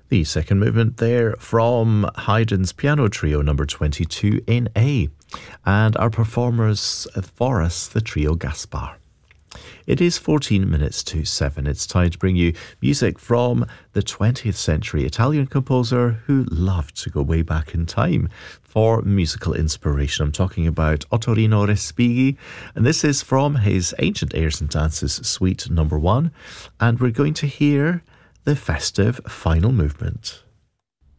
The second movement there from Haydn's Piano Trio number 22 in A. And our performers for us, the trio Gaspar. It is 14 minutes to 7. It's time to bring you music from the 20th century Italian composer who loved to go way back in time for musical inspiration. I'm talking about Ottorino Respighi, and this is from his Ancient Airs and Dances Suite number 1, and we're going to hear the festive final movement.